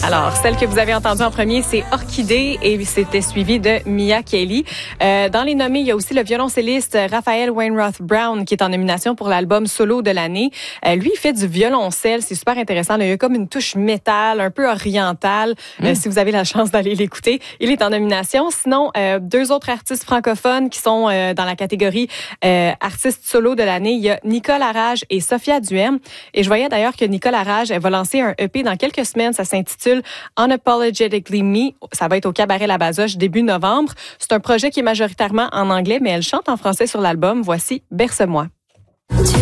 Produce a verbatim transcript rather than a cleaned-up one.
Alors, celle que vous avez entendue en premier, c'est Orchidée et c'était suivi de Mia Kelly. Euh, dans les nommés, il y a aussi le violoncelliste Raphael Wainwright Brown qui est en nomination pour l'album solo de l'année. Euh, lui, il fait du violoncelle, c'est super intéressant. Là, il y a comme une touche métal, un peu orientale. Mm. Euh, si vous avez la chance d'aller l'écouter, il est en nomination. Sinon, euh, deux autres artistes francophones qui sont euh, dans la catégorie euh, artiste solo de l'année, il y a Nicole Arrage et Sophia Duhem. Et je voyais d'ailleurs que Nicole Arrage, elle va lancer un E P dans quelques semaines. Ça s'intitule Unapologetically Me. Ça va être au Cabaret La Bazoche début novembre. C'est un projet qui est majoritairement en anglais, mais elle chante en français sur l'album. Voici Berce-moi.